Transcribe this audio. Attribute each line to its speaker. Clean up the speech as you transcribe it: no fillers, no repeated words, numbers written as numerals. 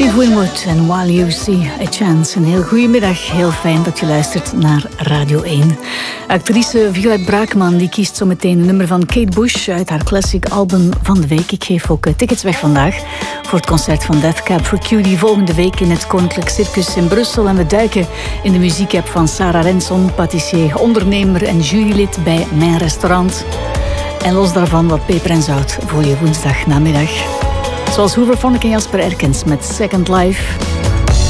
Speaker 1: Steve Winwood en While You See a Chance. Een heel goedemiddag, heel fijn dat je luistert naar Radio 1. Actrice Violet Braakman die kiest zo meteen een nummer van Kate Bush uit haar classic album van de week. Ik geef ook tickets weg vandaag voor het concert van Death Cab for Cutie volgende week in het Koninklijk Circus in Brussel. En we duiken in de muziekapp van Sarah Renson, patissier, ondernemer en jurylid bij Mijn Restaurant. En los daarvan wat peper en zout voor je woensdagnamiddag. Zoals Hoover Phonic en Jasper Erkens met Second Life.